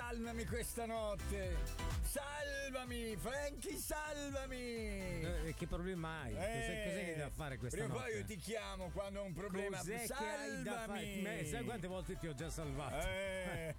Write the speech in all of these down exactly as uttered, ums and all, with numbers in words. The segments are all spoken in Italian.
salvami questa notte. Salvami, Franky, salvami! Eh, che problema hai? Eh, cos'è, cos'è che da fare questa prima notte? poi io ti chiamo quando ho un problema. Cos'è salvami! che hai da fare? Sai quante volte ti ho già salvato? Eh.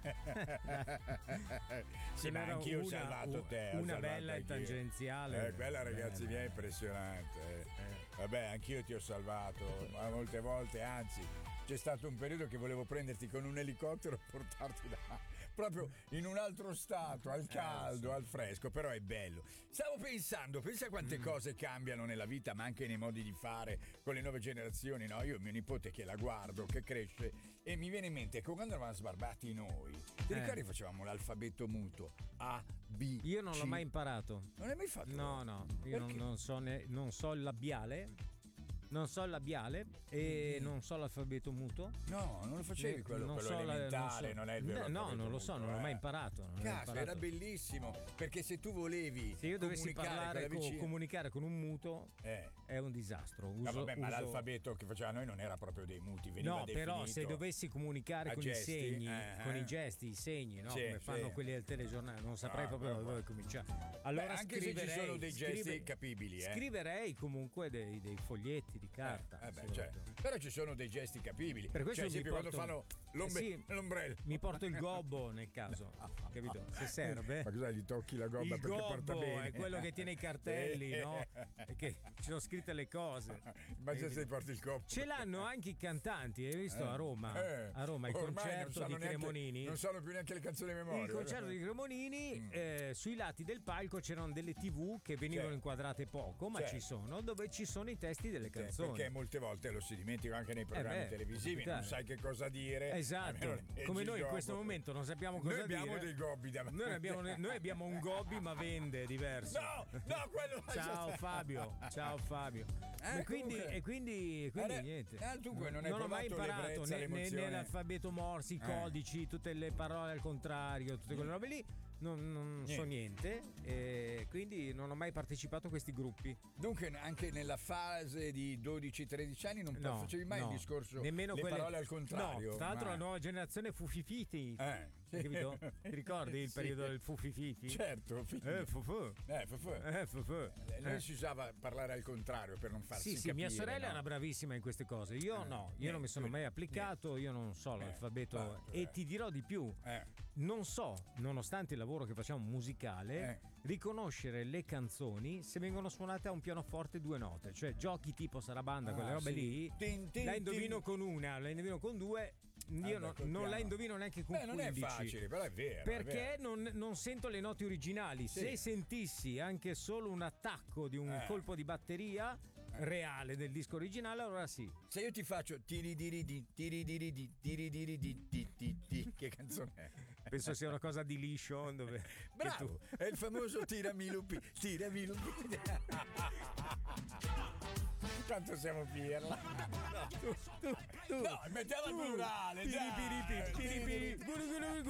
Sì, ma anch'io ho una, salvato te. Una bella e tangenziale. Eh, quella, ragazzi, eh, mia è impressionante. Eh. Vabbè, anch'io ti ho salvato, ma molte volte, anzi, c'è stato un periodo che volevo prenderti con un elicottero e portarti da proprio in un altro stato, al caldo, al fresco, però è bello. Stavo pensando, pensa quante mm. cose cambiano nella vita, ma anche nei modi di fare con le nuove generazioni, no? Io ho mio nipote che la guardo, che cresce, e mi viene in mente che quando eravamo sbarbati noi, ti eh. ricordi facevamo l'alfabeto muto A, B, Io non C. l'ho mai imparato. Non l'hai mai fatto? No, no, io non, non so ne, non so il labiale. Non so il labiale e mm. non so l'alfabeto muto. No, non lo facevi ne, quello, non quello so elementare, la, non, so, non è il vero. No, non lo so, muto, non eh. l'ho mai imparato. Non Cazzo, imparato. era bellissimo, perché se tu volevi se io dovessi parlare con con, comunicare con un muto eh. è un disastro. Uso, no, vabbè, ma uso... l'alfabeto che faceva noi non era proprio dei muti, veniva no, definito. però se dovessi comunicare con gesti, i segni, eh, con eh. i gesti, i segni, no? Sì, come fanno sì. quelli del telegiornale, non saprei Ah, proprio da beh, dove cominciare. Allora beh, anche se ci sono dei gesti scrive, capibili, eh. Scriverei comunque dei, dei foglietti di carta. Eh, eh beh, cioè, però ci sono dei gesti capibili. Per questo cioè, ad esempio, porto, quando fanno l'ombre, eh sì, l'ombrello. Mi porto il gobbo nel caso, capito? Se serve. Ma cosa gli tocchi la gobba il perché porta gobbo bene? è quello che tiene i cartelli, no? E che ci sono scritte le cose. Immagina se porti il gobbo. Ce l'hanno anche i cantanti, hai visto eh, a Roma? Eh, a Roma il concerto di Cremonini. Neanche, non sanno più neanche le canzoni a memoria. Il concerto di Cremonini, mm. eh, sui lati del palco c'erano delle tivù che venivano certo. inquadrate poco, ma certo. ci sono, dove ci sono i testi delle canzoni. Perché molte volte lo si dimentica anche nei programmi eh beh, televisivi, capitale. Non sai che cosa dire. Esatto, come noi in questo momento non sappiamo cosa noi dire. Noi abbiamo dei gobbi da noi abbiamo, noi abbiamo un gobbi ma vende diverso. No, no, quello Ciao Fabio, ciao Fabio. Eh, e, quindi, e quindi, quindi eh, niente. Eh, dunque non, non ho mai imparato né, né, né l'alfabeto Morse, i eh. codici, tutte le parole al contrario, tutte quelle robe lì. Non, non niente. so niente, e quindi non ho mai partecipato a questi gruppi. Dunque, anche nella fase di dodici tredici anni non no, facevi mai no. il discorso nemmeno le quelle... parole al contrario. No, tra l'altro ma... la nuova generazione fufifiti. Eh. Hai capito? Ti ricordi il periodo sì. del fufifiti? Certo, eh, fufu. Eh, fufu. Eh, fufu. Eh, noi eh. si usava parlare al contrario per non farsi sì, sì, capire. Mia sorella no? era bravissima in queste cose. Io eh, no, io niente, non mi sono mai applicato, niente. io non so l'alfabeto. Eh, fatto, e eh. ti dirò di più. Eh. Non so, nonostante il lavoro che facciamo musicale, eh. riconoscere le canzoni se vengono suonate a un pianoforte due note. Cioè giochi tipo sarabanda, ah, quelle robe sì. lì. Tin, tin, la indovino tin. con una, la indovino con due. Io ah, non, non la indovino neanche con Beh, non quindici. È facile, però è vero. Perché è vero. Non, non sento le note originali. Sì. Se sentissi anche solo un attacco di un eh. colpo di batteria reale del disco originale, allora sì. Se io ti faccio tiri diri di tiri diri di tiri diri di ti ti ti, che canzone è? Penso sia una cosa di liscio dove bravo, tu... è il famoso tirami lupi, tirami lupi. Quanto siamo pirla. No, tu, tu, tu. No, mettiamo il plurale. Piri piri piri piri.